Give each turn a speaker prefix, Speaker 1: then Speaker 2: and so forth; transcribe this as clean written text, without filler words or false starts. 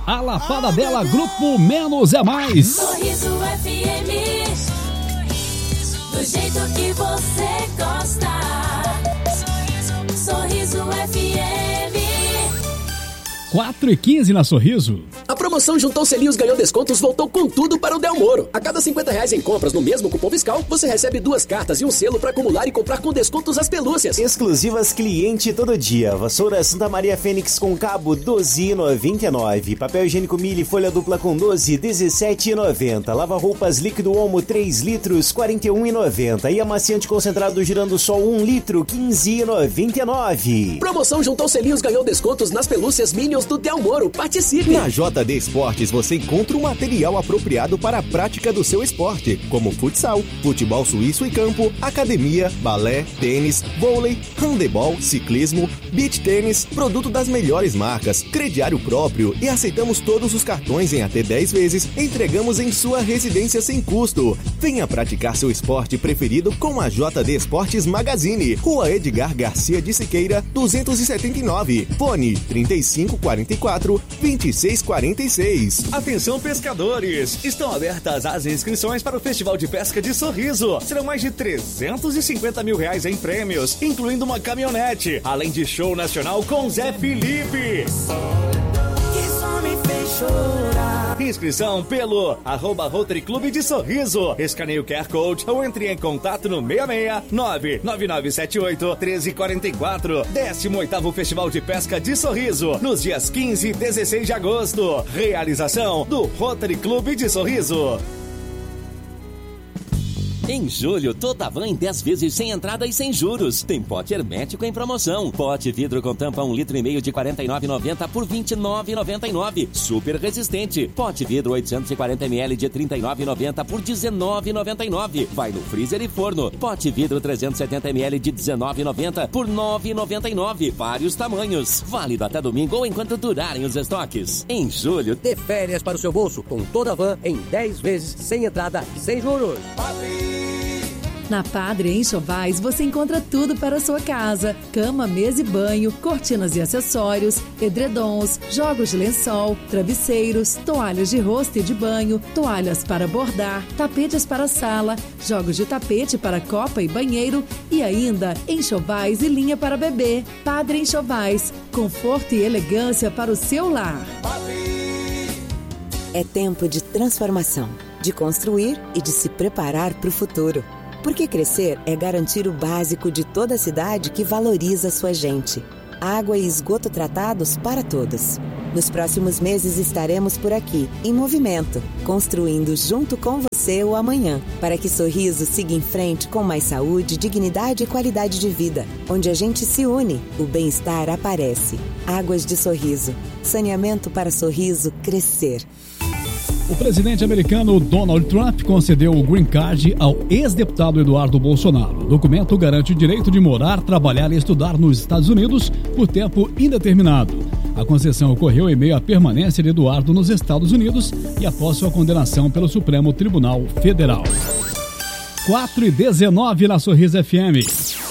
Speaker 1: A lapada dela, Grupo Menos é Mais.
Speaker 2: Sorriso FM, do jeito que você gosta. Sorriso FM.
Speaker 1: 4h15 na Sorriso.
Speaker 3: A promoção Juntou Selinhos Ganhou Descontos voltou com tudo para o Del Moro. A cada R$50 em compras no mesmo cupom fiscal, você recebe 2 cartas e um selo para acumular e comprar com descontos as pelúcias.
Speaker 4: Exclusivas cliente todo dia. Vassoura Santa Maria Fênix com cabo, R$12,99. Papel higiênico Mille folha dupla com 12, R$17,90. Lava-roupas líquido Omo 3 litros, R$41,90. E amaciante concentrado Girando Sol 1 litro, R$15,99.
Speaker 3: Promoção Juntou Selinhos Ganhou Descontos nas pelúcias Minions do Del Moro. Participe!
Speaker 5: Na JD Esportes você encontra o material apropriado para a prática do seu esporte, como futsal, futebol suíço e campo, academia, balé, tênis, vôlei, handebol, ciclismo, beach tênis, produto das melhores marcas, crediário próprio e aceitamos todos os cartões em até 10 vezes, entregamos em sua residência sem custo. Venha praticar seu esporte preferido com a JD Esportes Magazine, Rua Edgar Garcia de Siqueira, 279, fone 3544-2646.
Speaker 6: Atenção pescadores, estão abertas as inscrições para o Festival de Pesca de Sorriso. Serão mais de R$350 mil em prêmios, incluindo uma caminhonete, além de show nacional com Zé Felipe. Inscrição pelo @Rotary Clube de Sorriso. Escaneie o QR Code ou entre em contato no 669-9978-1344. 18º Festival de Pesca de Sorriso, nos dias 15 e 16 de agosto. Realização do Rotary Clube de Sorriso.
Speaker 7: Em julho, toda van em 10 vezes sem entrada e sem juros. Tem pote hermético em promoção. Pote vidro com tampa 1,5 litro de R$ 49,90 por R$ 29,99. Super resistente. Pote vidro 840 ml de R$ 39,90 por R$ 19,99. Vai no freezer e forno. Pote vidro 370 ml de R$ 19,90 por R$ 9,99. Vários tamanhos. Válido até domingo ou enquanto durarem os estoques. Em julho,
Speaker 8: dê férias para o seu bolso com toda a van em 10 vezes sem entrada e sem juros.
Speaker 9: Na Padre Enxovais você encontra tudo para a sua casa: cama, mesa e banho, cortinas e acessórios, edredons, jogos de lençol, travesseiros, toalhas de rosto e de banho, toalhas para bordar, tapetes para sala, jogos de tapete para copa e banheiro e ainda enxovais e linha para bebê. Padre Enxovais, conforto e elegância para o seu lar.
Speaker 10: É tempo de transformação, de construir e de se preparar para o futuro. Porque crescer é garantir o básico de toda a cidade que valoriza sua gente. Água e esgoto tratados para todos. Nos próximos meses estaremos por aqui, em movimento, construindo junto com você o amanhã, para que Sorriso siga em frente com mais saúde, dignidade e qualidade de vida. Onde a gente se une, o bem-estar aparece. Águas de Sorriso. Saneamento para Sorriso crescer.
Speaker 1: O presidente americano Donald Trump concedeu o Green Card ao ex-deputado Eduardo Bolsonaro. O documento garante o direito de morar, trabalhar e estudar nos Estados Unidos por tempo indeterminado. A concessão ocorreu em meio à permanência de Eduardo nos Estados Unidos e após sua condenação pelo Supremo Tribunal Federal. 4h19 na Sorriso FM.